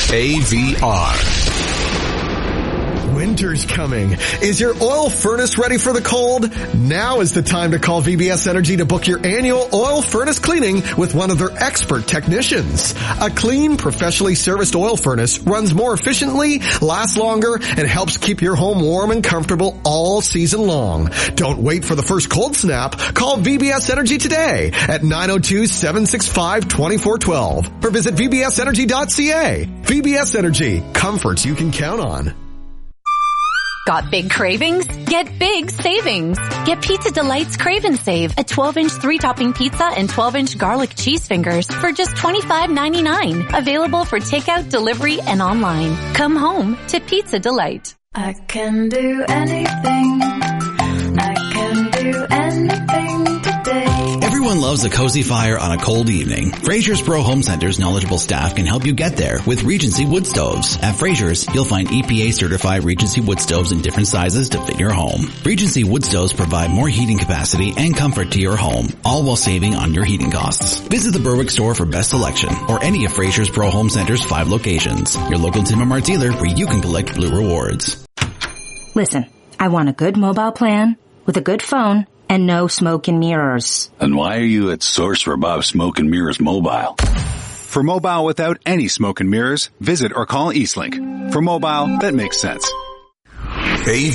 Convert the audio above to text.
AVR. Winter's coming. Is your oil furnace ready for the cold? Now is the time to call VBS Energy to book your annual oil furnace cleaning with one of their expert technicians. A clean, professionally serviced oil furnace runs more efficiently, lasts longer, and helps keep your home warm and comfortable all season long. Don't wait for the first cold snap. Call VBS Energy today at 902-765-2412 or visit vbsenergy.ca. VBS Energy, comforts you can count on. Got big cravings? Get big savings. Get Pizza Delight's Crave and Save, a 12-inch 3-topping pizza and 12-inch garlic cheese fingers for just $25.99. Available for takeout, delivery, and online. Come home to Pizza Delight. I can do anything. I can do anything today. Everyone loves a cozy fire on a cold evening. Fraser's Pro Home Center's knowledgeable staff can help you get there with Regency wood stoves. At Fraser's, you'll find EPA certified Regency wood stoves in different sizes to fit your home. Regency wood stoves provide more heating capacity and comfort to your home, all while saving on your heating costs. Visit the Berwick store for best selection or any of Fraser's Pro Home Center's 5 locations. Your local Tim and Mart dealer where you can collect Blue Rewards. Listen, I want a good mobile plan with a good phone and no smoke and mirrors. And why are you at Source for Bob Smoke and Mirrors Mobile? For mobile without any smoke and mirrors, visit or call Eastlink. For mobile that makes sense. AV